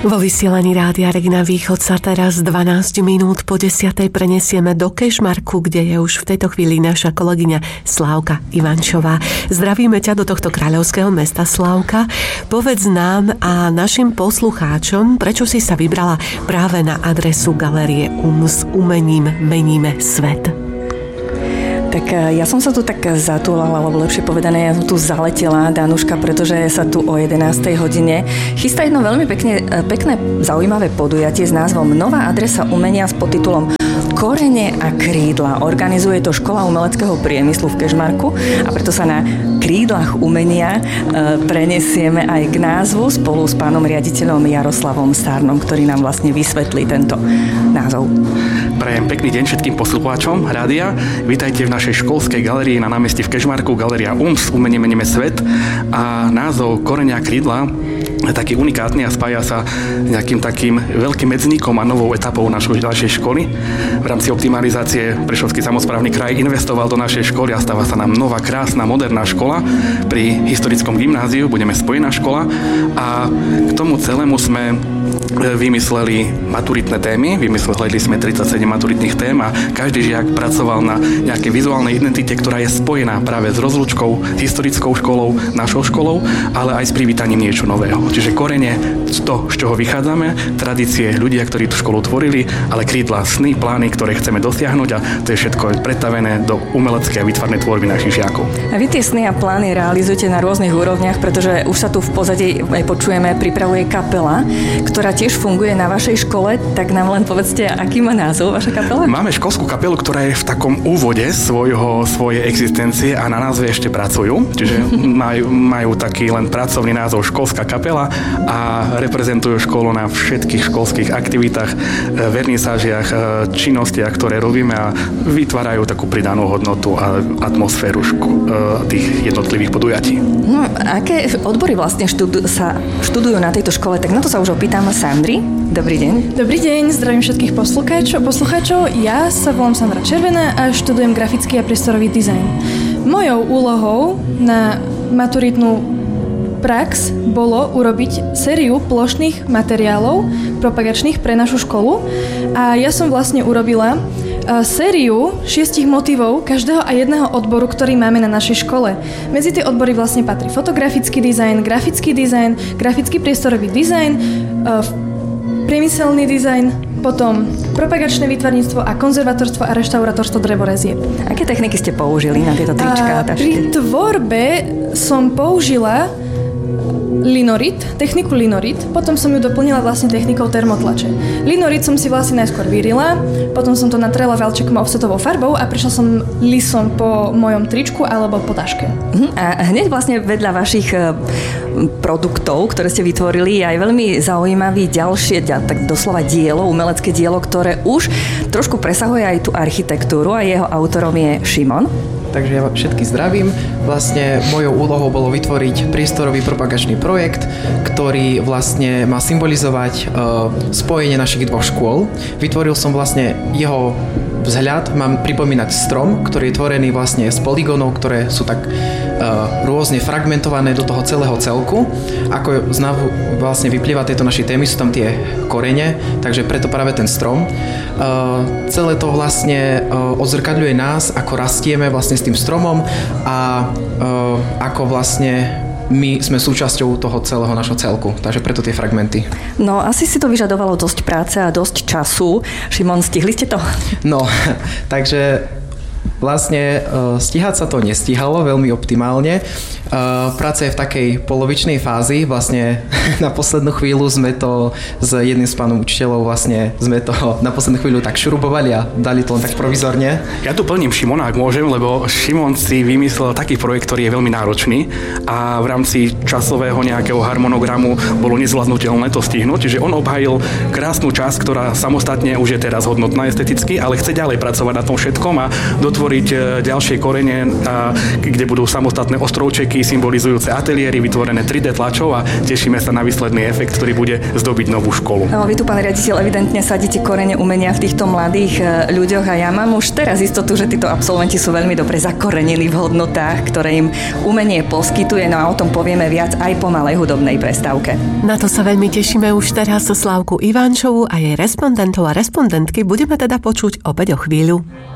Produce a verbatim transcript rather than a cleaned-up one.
Vo vysielaní Rádia Regina Východ sa teraz dvanásť minút po desiatej prenesieme do Kežmarku, kde je už v tejto chvíli naša kolegyňa Slávka Ivančová. Zdravíme ťa do tohto kráľovského mesta, Slávka. Povedz nám a našim poslucháčom, prečo si sa vybrala práve na adresu Galérie Um s umením Meníme svet. Tak ja som sa tu tak zatúlala, alebo lepšie povedané, ja som tu zaletela, Danuška, pretože sa tu o jedenástej hodine chystá jedno veľmi pekne, pekné, zaujímavé podujatie s názvom Nová adresa umenia s podtitulom Korene a krídla. Organizuje to Škola umeleckého priemyslu v Kežmarku a preto sa na krídlach umenia prenesieme aj k názvu spolu s pánom riaditeľom Jaroslavom Stárnom, ktorý nám vlastne vysvetlí tento názov. Prajem pekný deň všetkým poslucháčom rádia. Vítajte v našej školskej galérii na námestí v Kežmarku, Galéria Um s umením Meníme svet. A názov Korene a krídla je taký unikátny a spája sa nejakým takým veľkým medzníkom a novou etapou našej ďalšej školy. V rámci optimalizácie Prešovský samosprávny kraj investoval do našej školy a stáva sa nám nová, krásna, moderná škola. Pri historickom gymnáziu budeme spojená škola a k tomu celému sme vymysleli maturitné témy, vymysleli sme tridsaťsedem maturitných tém a každý žiak pracoval na nejakej vizuálnej identite, ktorá je spojená práve s rozlúčkou, s historickou školou, našou školou, ale aj s privítaním niečo nového. Čiže korene, to, z čoho vychádzame, tradície ľudia, ktorí tú školu tvorili, ale krídla, sny, plány, ktoré chceme dosiahnuť a to je všetko pretavené do umeleckej a výtvarnej tvorby našich žiakov. A vy tie sny a plány realizujete na rôznych úrovniach, pretože už sa tu v pozadí aj počujeme, pripravuje kapela, ktorá tiež funguje na vašej škole, tak nám len povedzte, aký má názov vaša kapela? Máme školskú kapelu, ktorá je v takom úvode svojho, svojej existencie a na názve ešte pracujú, čiže majú, majú taký len pracovný názov školská kapela a reprezentujú školu na všetkých školských aktivitách, vernisážiach, činnostiach, ktoré robíme a vytvárajú takú pridanú hodnotu a atmosféru ško- tých jednotlivých podujatí. No, aké odbory vlastne študu- sa študujú na tejto škole? Tak na to sa už opýtam Sandry. Dobrý deň. Dobrý deň, zdravím všetkých poslucháčov. poslucháčov. Ja sa volám Sandra Červená a študujem grafický a priestorový dizajn. Mojou úlohou na maturitnú prax bolo urobiť sériu plošných materiálov propagačných pre našu školu a ja som vlastne urobila sériu šiestich motivov každého a jedného odboru, ktorý máme na našej škole. Medzi tie odbory vlastne patrí fotografický dizajn, grafický dizajn, grafický priestorový dizajn, priemyselný dizajn, potom propagačné výtvarníctvo a konzervatorstvo a reštaurátorstvo drevorezieb. Aké techniky ste použili na tieto trička a tašky? Pri tvorbe som použila linorit, techniku linorit, potom som ju doplnila vlastne technikou termotlače. Linorit som si vlastne najskôr vyrila, potom som to natrela valčekom a offsetovou farbou a prišla som lisom po mojom tričku alebo po taške. A hneď vlastne vedľa vašich produktov, ktoré ste vytvorili, je aj veľmi zaujímavý ďalšie, tak doslova dielo, umelecké dielo, ktoré už trošku presahuje aj tú architektúru a jeho autorom je Šimon. Takže ja všetky zdravím. Vlastne mojou úlohou bolo vytvoriť priestorový propagačný projekt, ktorý vlastne má symbolizovať uh, spojenie našich dvoch škôl. Vytvoril som vlastne jeho vzhľad, mám pripomínať strom, ktorý je tvorený vlastne z polygónov, ktoré sú tak uh, rôzne fragmentované do toho celého celku. Ako z názvu vlastne vyplýva tejto našej témy, sú tam tie korene, takže preto práve ten strom. Uh, celé to vlastne uh, odzrkadľuje nás, ako rastieme vlastne s tým stromom a uh, ako vlastne my sme súčasťou toho celého našho celku, takže preto tie fragmenty. No, asi si to vyžadovalo dosť práce a dosť času. Šimon, stihli ste to? No, takže vlastne uh, stíhať sa to nestíhalo veľmi optimálne. Uh, práca je v takej polovičnej fázi. Vlastne na poslednú chvíľu sme to s jedným z pánom učiteľov vlastne sme to na poslednú chvíľu tak šurubovali a dali to len tak provizorne. Ja tu plním Šimona, ak môžem, lebo Šimon si vymyslel taký projekt, ktorý je veľmi náročný a v rámci časového nejakého harmonogramu bolo nezvládnutelné to stihnúť, čiže on obhajil krásnu časť, ktorá samostatne už je teraz hodnotná esteticky, ale chce ďalej pracovať na tom všetkom a dotvoriť ďalšie korene, a, kde budú samostatné ostrovčeky, symbolizujúce ateliéry, vytvorené tri dé tlačov a tešíme sa na výsledný efekt, ktorý bude zdobiť novú školu. No, vy tu, pán riaditeľ, evidentne sadíte korene umenia v týchto mladých ľuďoch a ja mám už teraz istotu, že títo absolventi sú veľmi dobre zakorenení v hodnotách, ktoré im umenie poskytuje, no a o tom povieme viac aj po malej hudobnej prestávke. Na to sa veľmi tešíme už teraz. Slávku Ivančovú a jej respondentov a respondentky budeme teda počuť opäť o chvíľu.